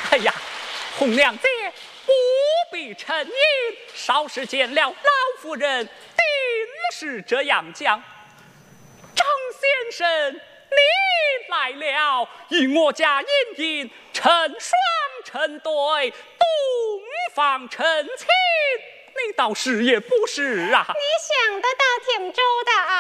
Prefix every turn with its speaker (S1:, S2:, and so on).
S1: 哎呀，红娘姐不必沉吟，稍时见了老夫人，定是这样讲。张先生，你来了，与我家隐隐成双成对，洞房成亲，你倒是也不是啊！
S2: 你想得到挺周到。